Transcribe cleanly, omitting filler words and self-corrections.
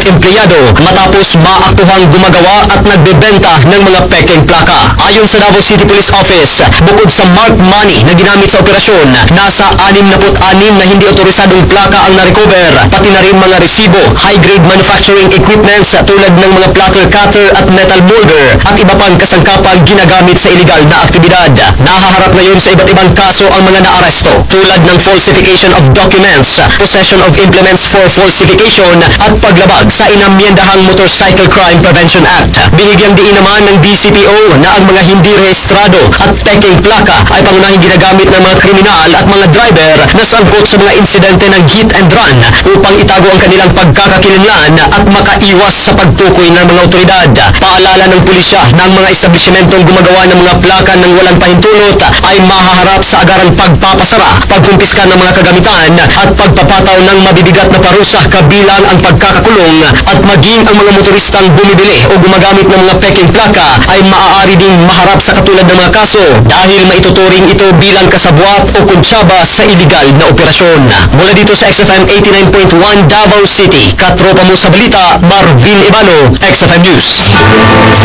empleyado matapos maaktuhang gumagawa at nagbebenta ng mga peking plaka. Ayon sa Davao City Police Office, bukod sa marked money na ginamit sa operasyon, nasa 66 na hindi otorisadong plaka ang na-recover, pati na rin mga resibo, high-grade manufacturing equipments tulad ng mga platter cutter at metal molder at iba pang kasangkapang ginagamit sa illegal na aktibidad. Nahaharap ngayon sa iba't ibang kaso ang mga naaresto tulad ng falsification of documents, possession of implements for falsification at paglabag sa inamyendahang Motorcycle Crime Prevention Act. Binigyang diin naman ng DCPO na ang mga hindi rehistrado at peking plaka ay pangunahing ginagamit ng mga kriminal at mga driver na sangkot sa mga insidente ng hit and run upang itago ang kanilang pagkakakilanlan at makaiwas sa pagtukoy ng mga otoridad. Paalala ng pulisya ng mga establishmentong gumagawa ng mga plaka ng walang pahintulot ay mahaharap sa agarang pagpapasara, pagkumpiska ng mga kagamitan at pagpapataw ng mabibigat na parusa kabilang ang pagkakakulong at maging ang mga motoristang bumibili o gumagamit ng mga peking plaka ay maaari ding maharap sa katulad ng mga kaso dahil maituturing ito bilang kasabwat o kontraba sa iligal na operasyon. Mula dito sa XFM 89.1 Davao City, katropa mo sa balita, Marvin Ibano, XFM News.